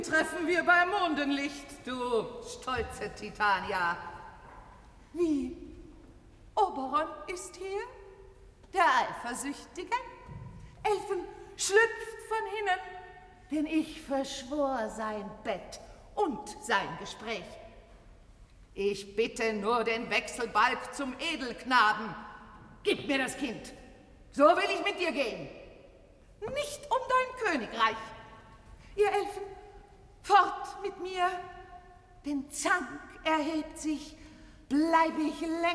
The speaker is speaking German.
treffen wir beim Mondenlicht, du stolze Titania. Wie? Oberon ist hier? Der Eifersüchtige? Elfen, schlüpft von hinnen, denn ich verschwor sein Bett und sein Gespräch. Ich bitte nur den Wechselbalg zum Edelknaben. Gib mir das Kind. So will ich mit dir gehen. Nicht um dein Königreich. Ihr Elfen, fort mit mir. Den Zank erhebt sich, bleib ich länger